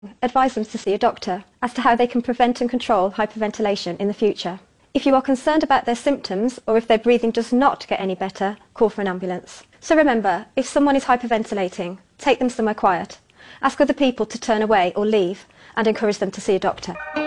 advise them to see a doctor as to how they can prevent and control hyperventilation in the future. If you are concerned about their symptoms or if their breathing does not get any better, call for an ambulance. So remember, if someone is hyperventilating, take them somewhere quiet. Ask other people to turn away or leave and encourage them to see a doctor.